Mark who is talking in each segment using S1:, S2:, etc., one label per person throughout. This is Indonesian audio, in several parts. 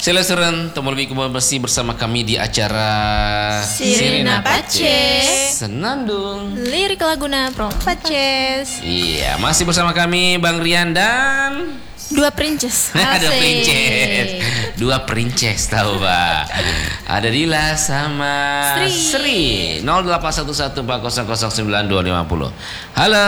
S1: Selesai lebih bersih bersama kami di acara
S2: Sirina Paces
S1: Senandung
S2: Lirik Laguna From Paces.
S1: Iya, masih bersama kami Bang Rian dan
S2: Dua Princes.
S1: Dua Princes tahu Pak. Ada Dila sama Sri 0811400950. Halo.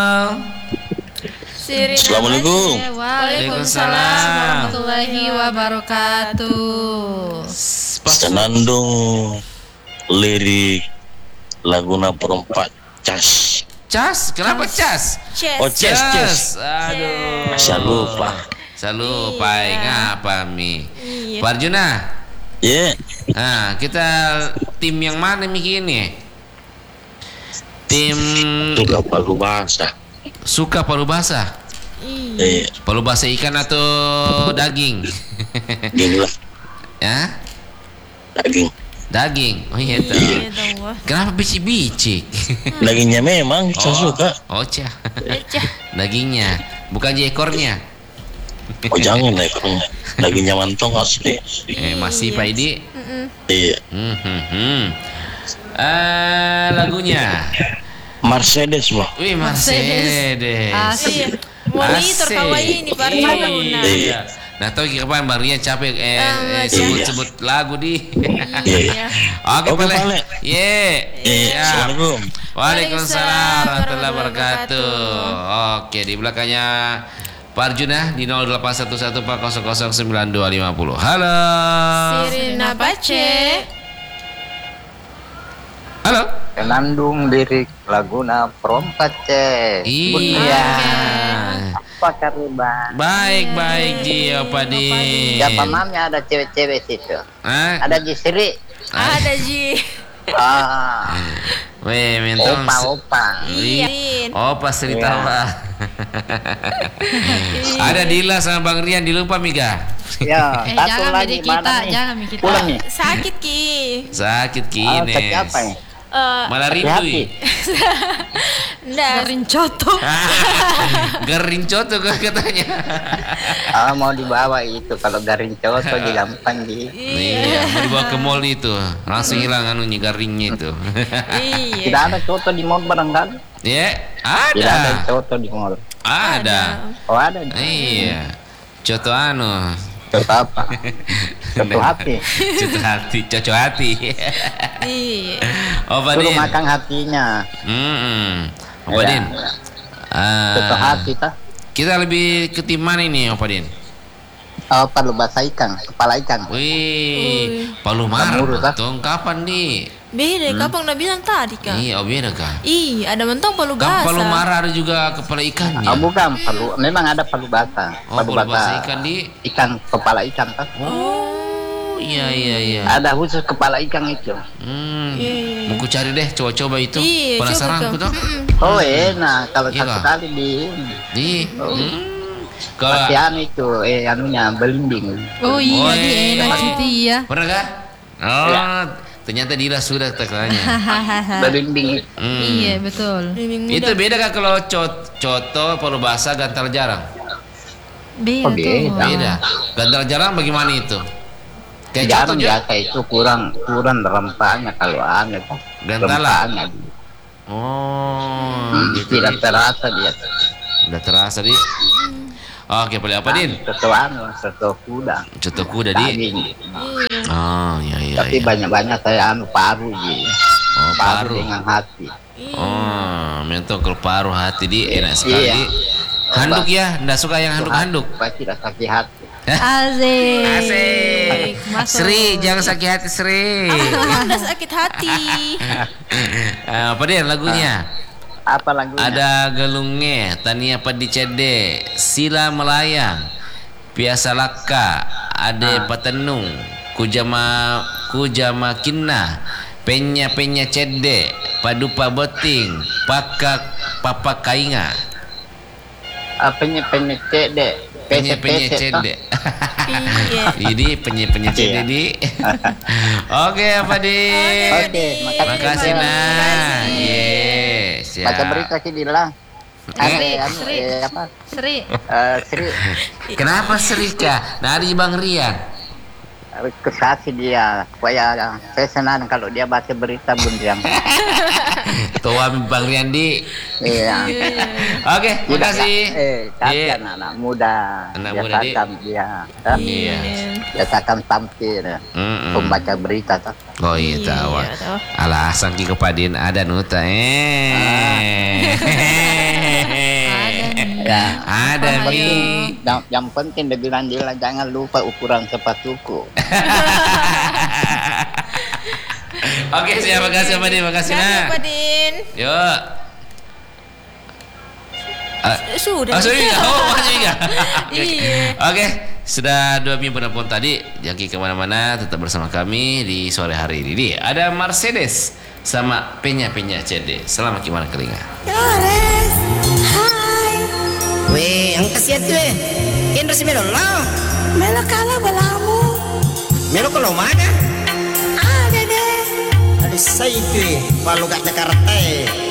S3: Assalamualaikum.
S2: Waalaikumsalam warahmatullahi wabarakatuh.
S3: Senandung lirik Laguna Perempat Cas.
S1: Cas? Kenapa cas?
S3: Oh Cas.
S1: Aduh.
S3: Saya lupa.
S1: Ngapa Mi? Pak Arjuna.
S3: Iya.
S1: Nah, kita tim yang mana Mi ini? Tim
S3: Suka palu basah.
S1: Suka palu basah.
S3: Iya.
S1: Palu basah ikan atau daging?
S3: Gini lah.
S1: Ya? Daging. Oh iya tuh. Kenapa bicik-bicik?
S3: Dagingnya memang saya suka.
S1: Oh cah. Dagingnya, bukan ekornya.
S3: Oh jangan lah ekornya. Dagingnya mantong asli.
S1: Masih Pak Idi.
S3: Iya.
S1: Lagunya
S3: Mercedes loh.
S1: Wih, Mercedes.
S2: Asik. Monitor kawaii ini Pak Arjuna.
S3: Iya.
S1: Nah, tahu kapan Bang Rian capek sebut lagu di.
S3: Iya.
S1: Oke,
S3: Oke,
S1: Pale.
S3: Pale.
S1: Assalamualaikum.
S3: Assalamualaikum.
S1: Waalaikumsalam warahmatullahi wabarakatuh. Oke, di belakangnya Pak Arjuna di 0811400950. Halo.
S2: Sirina Pace.
S1: Halo.
S4: Senandung lirik Laguna From Paces.
S1: Iya.
S4: Apa kabar?
S1: Baik Ji, Pak Di.
S4: Siapa mamnya ada cewek-cewek situ? Ada Jisri.
S2: Ada Ji.
S1: Weh, mentong.
S4: Opa.
S1: Iya. Opa cerita apa? Ada Dila sama Bang Rian, dilupa Miga.
S4: Ya, satu
S2: jangan
S4: lagi
S2: kita,
S4: mana nih?
S2: jangan kita.
S4: Pulang nih.
S2: Sakit Ki.
S1: Sakit kini.
S4: Sakit apa ya?
S1: Malah rindu.
S2: Garing coto.
S1: Garing coto katanya.
S4: Mau dibawa itu kalau garing cowok jadi gampang di.
S1: Iya, mau dibawa ke mall itu. Langsung hilang anunya garingnya itu.
S2: Iya.
S4: Tidak ada coto di mall barangkali.
S1: Ya,
S4: Tidak ada
S1: ada.
S4: coto di mall.
S1: Ada.
S4: Oh ada.
S1: Iya. Coto
S4: Coto apa? Coto hati.
S1: Coto hati.
S2: Iya.
S1: Oh, Pak
S4: Suruh
S1: Din.
S4: makan hatinya.
S1: Pak Din.
S4: Coto hati tah.
S1: Kita lebih ke tim mana ini, Pak Din?
S4: Palu basah ikan, kepala ikan.
S1: Wih, Palu Marah. Tong kapan di?
S2: Beda, kapan udah bilang tadi Kak?
S1: Iya, beda kah?
S2: Iya, ada mentong palu
S1: Kan
S2: basah.
S1: Palu Marah ada juga kepala ikannya.
S4: Bukan palu, memang ada palu basah.
S1: Palu basah ikan di
S4: ikan kepala ikan kan?
S1: Oh, iya.
S4: Ada khusus kepala ikan itu.
S1: Mau ku cari deh, coba itu.
S2: Iya,
S1: Penasaran
S2: coba,
S1: aku tuh.
S4: Oh enak kalau
S1: Iya,
S4: satu
S1: Kak.
S4: kali di
S1: Kalau
S4: pasian itu anunya belimbing.
S2: Oh iya,
S1: Oi.
S2: dia enak gitu ya.
S1: pernah kah? Oh, ternyata Dila sudah tekannya.
S4: Belimbing.
S2: Iya, betul.
S1: Itu beda kah kalau coto, palu basah, gantar jarang?
S4: Oh,
S2: Beda tuh.
S4: beda.
S1: Beda. Gantar jarang bagaimana itu? Kayak
S4: Jarang
S1: coto juga?
S4: biasa itu kurang rempahnya kalau aneh kan.
S1: Gantalah.
S4: Rempahnya.
S1: Oh, gitu.
S4: Tidak terasa dia.
S1: Udah terasa di. Oke, boleh apa Din?
S4: Soto kuda.
S1: Coto kuda di.
S4: Daging.
S1: Oh, iya.
S4: Tapi banyak-banyak saya paru ji.
S1: Oh, paru.
S4: Dengan hati.
S1: Oh, mentong kalau paru hati di enak sekali.
S4: Iya.
S1: Handuk ya, ndak suka yang handuk-handuk.
S4: Pasti tidak sakit hati.
S2: Asik. Masuk.
S1: Sri, jangan sakit hati Sri.
S2: Udah sakit hati.
S1: Apa dia lagunya?
S4: Apa lagunya?
S1: Ada gelungnya, Tania Padi Cede, Sila Melayang, Piasa Laka, Ade Patenung, Kujama Kinna, Penya Cede, Padupa Boting, Papa Kainga.
S4: Apanya cede?
S1: Penye Cede.
S2: Iya.
S1: Ini penye Cede di. Oke, apa di?
S4: Oke,
S1: Makasih nah. Yes.
S4: Baca berita sih Dila.
S2: Sri.
S4: Apa?
S2: Sri.
S4: Sri.
S1: Kenapa Serika? Nah, ada Bang Rian.
S4: rekrutasi dia supaya saya senang kalau dia baca berita Bun Jang.
S1: Tua Bang Riyandi.
S4: Iya.
S1: Oke, makasih.
S4: Kasihan anak muda.
S1: Anak
S4: dia
S1: muda, Dik.
S4: takkan dia. Kan?
S1: Iya.
S4: Dia takkan tampil membaca berita tak.
S1: Oh iya tahu.
S2: Iya, tahu.
S1: Alah sangki kepadin ada nuta
S4: Ya.
S1: Ada mi.
S4: Yang penting dia bilang dia jangan lupa ukuran sepatuku.
S1: Oke, siap, makasih Pak Din, makasih
S2: Jangan
S1: nak.
S2: Pak Din.
S1: Yuk.
S2: Sudah.
S1: Sudah. Oh, masih juga.
S2: Iya.
S1: Oke, sudah 2 minggu penelpon tadi. Jangan kemana-mana, tetap bersama kami di sore hari ini. Ada Mercedes sama Penya CD. Selamat gimana kelinga.
S5: Weh, ang kasihan tuh Indra si Melo lah.
S6: Melo kalah belamu.
S5: Melo kalau mana?
S6: Ada deh.
S5: Ada saya itu, kalau gak Jakarta.